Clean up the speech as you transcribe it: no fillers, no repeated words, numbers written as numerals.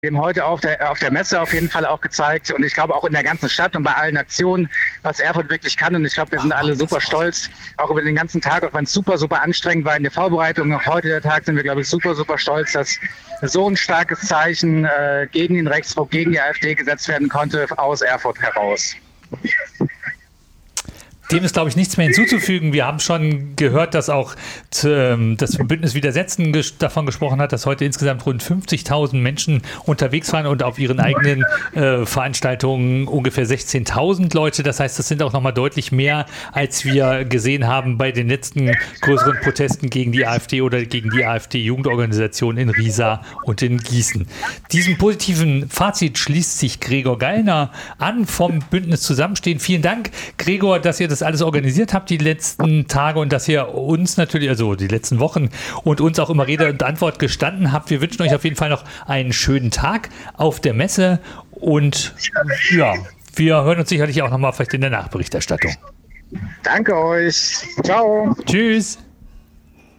Dem heute auf der Messe auf jeden Fall auch gezeigt und ich glaube auch in der ganzen Stadt und bei allen Aktionen, was Erfurt wirklich kann, und ich glaube, wir sind alle super stolz, auch über den ganzen Tag, auch wenn es super anstrengend war in der Vorbereitung. Auch heute der Tag sind wir, glaube ich, super stolz, dass so ein starkes Zeichen gegen den Rechtsruck, gegen die AfD gesetzt werden konnte aus Erfurt heraus. Dem ist, glaube ich, nichts mehr hinzuzufügen. Wir haben schon gehört, dass auch das Bündnis Widersetzen davon gesprochen hat, dass heute insgesamt rund 50.000 Menschen unterwegs waren und auf ihren eigenen Veranstaltungen ungefähr 16.000 Leute. Das heißt, das sind auch nochmal deutlich mehr, als wir gesehen haben bei den letzten größeren Protesten gegen die AfD oder gegen die AfD-Jugendorganisation in Riesa und in Gießen. Diesem positiven Fazit schließt sich Gregor Gallner an vom Bündnis Zusammenstehen. Vielen Dank, Gregor, dass ihr das alles organisiert habt die letzten Tage und dass ihr uns natürlich, also die letzten Wochen und uns auch immer Rede und Antwort gestanden habt. Wir wünschen euch auf jeden Fall noch einen schönen Tag auf der Messe und ja, wir hören uns sicherlich auch nochmal vielleicht in der Nachberichterstattung. Danke euch. Ciao. Tschüss.